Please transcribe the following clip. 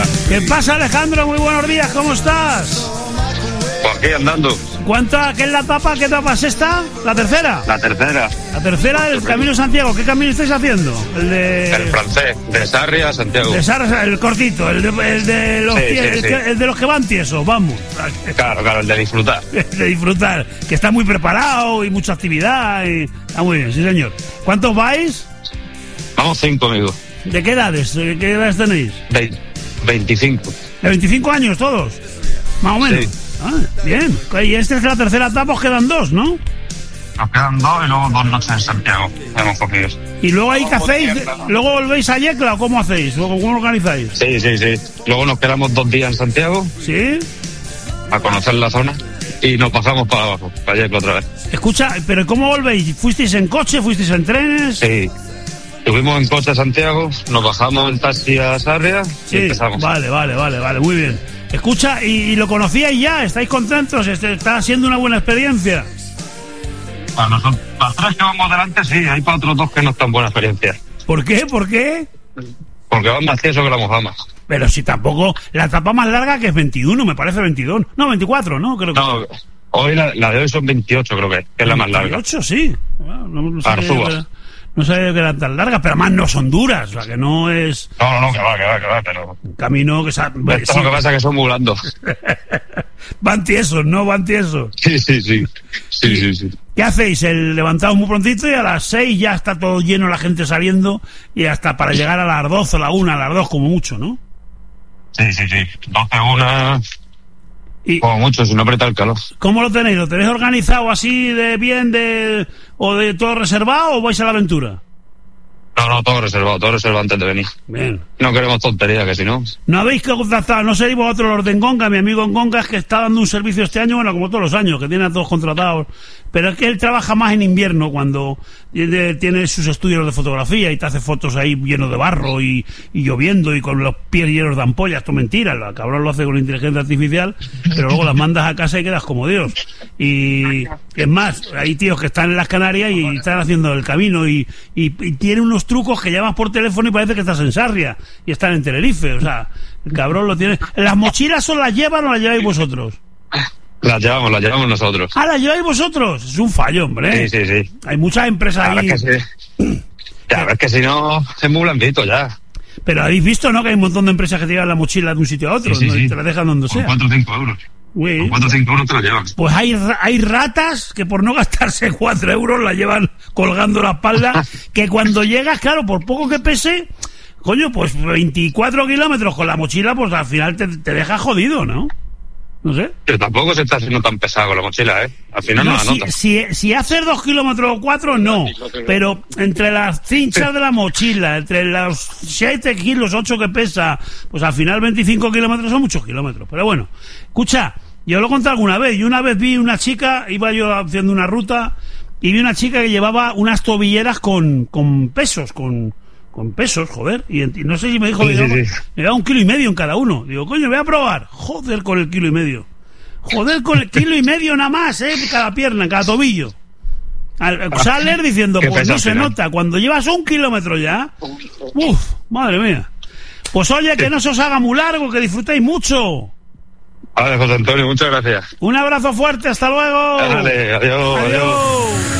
¿Qué pasa, Alejandro? Muy buenos días, ¿cómo estás? Pues aquí andando. ¿Qué es la etapa? ¿Qué etapa es esta? ¿La tercera? La tercera. La tercera del Camino de Santiago. ¿Qué camino estáis haciendo? El francés, de Sarria a Santiago. De Sarria, el cortito, el de los el de los que van tiesos, vamos. Claro, el de disfrutar. De disfrutar, que está muy preparado y mucha actividad. Está muy bien, sí señor. ¿Cuántos vais? Vamos 5, amigos. ¿De qué edades? ¿Qué edades tenéis? 25. ¿De 25 años todos? Más o menos. Sí. Ah, bien. Y esta es la tercera etapa, os quedan 2, ¿no? Nos quedan 2 y luego 2 noches en Santiago. Hemos cogido. ¿Y luego ahí qué hacéis? ¿Luego volvéis a Yecla o cómo hacéis? ¿Cómo organizáis? Sí. Luego nos quedamos 2 días en Santiago. ¿Sí? A conocer la zona. Y nos pasamos para abajo, para Yecla otra vez. Escucha, ¿pero cómo volvéis? ¿Fuisteis en coche? ¿Fuisteis en trenes? Sí. Subimos en coche a Santiago, nos bajamos en taxi a Sarria y empezamos. Vale, muy bien. Escucha, ¿y lo conocíais ya? ¿Estáis contentos? ¿Está siendo una buena experiencia? Para nosotros, para 3 que vamos delante, sí. Hay para otros 2 que no están buena experiencia. ¿Por qué? Porque van más tiesos que la mojama. Pero si tampoco... La etapa más larga que es 21, me parece 22. No, 24, ¿no? Creo que... No, hoy la de hoy son 28, creo que es la más larga. 28, sí. No Arzúa. No sabía que eran tan largas, pero además no son duras, o sea que no es... No, que va, pero... Un camino que... Esto sí. Lo que pasa es que son muy blandos. Van tiesos, ¿no? Van tiesos. Sí. ¿Qué hacéis? Levantaos muy prontito y a las 6 ya está todo lleno, la gente saliendo, y hasta para llegar a las 12 o la 1, a las 2 como mucho, ¿no? Sí. 12, 1... Como mucho, si no aprieta el calor. ¿Cómo lo tenéis? ¿Lo tenéis organizado así de bien, o de todo reservado, o vais a la aventura? No, todo reservado antes de venir. Bien. No queremos tonterías, que si no... No habéis que contactar, no seréis vosotros los de Enconca, mi amigo Enconca es que está dando un servicio este año, bueno, como todos los años, que tiene a todos contratados, pero es que él trabaja más en invierno, cuando tiene sus estudios de fotografía y te hace fotos ahí llenos de barro y lloviendo y con los pies llenos de ampollas. Esto es mentira, el cabrón lo hace con inteligencia artificial, pero luego las mandas a casa y quedas como Dios. Y es más, hay tíos que están en las Canarias y están haciendo el camino y tiene unos trucos que llamas por teléfono y parece que estás en Sarria y están en Tenerife, o sea, el cabrón lo tiene. ¿Las mochilas os las llevan o las lleváis vosotros? Las llevamos nosotros. ¿Ah, las lleváis vosotros? Es un fallo, hombre. Sí. Hay muchas empresas ahí. Es que si no, es muy blandito ya. Pero habéis visto, ¿no? Que hay un montón de empresas que te llevan la mochila de un sitio a otro, sí. Y te la dejan donde sea. Con 4 o 5 euros. Uy. Con 4 o 5 euros te la llevan. Pues hay ratas que por no gastarse 4 euros la llevan colgando la espalda, que cuando llegas, claro, por poco que pese, coño, pues 24 kilómetros con la mochila, pues al final te deja jodido, ¿no? No sé. Pero tampoco se está haciendo tan pesado con la mochila, ¿eh? Al final no la notas. Si haces 2 kilómetros o 4, no. Pero entre las cinchas de la mochila, entre los 7 kilos, 8 que pesa, pues al final 25 kilómetros son muchos kilómetros. Pero bueno, escucha, yo lo conté alguna vez. Y una vez vi una chica, iba yo haciendo una ruta, y vi una chica que llevaba unas tobilleras con pesos, con pesos, joder, y no sé si me dijo, me daba 1,5 kilos en cada uno. Digo, coño, voy a probar. Joder con el 1,5 kilos. Joder con el 1,5 kilos nada más, cada pierna, cada tobillo. Sales diciendo, pues no se nota. Cuando llevas 1 kilómetro ya, madre mía. Pues oye, que no se os haga muy largo, que disfrutéis mucho. Vale, José Antonio, muchas gracias. Un abrazo fuerte, hasta luego. Dale, adiós.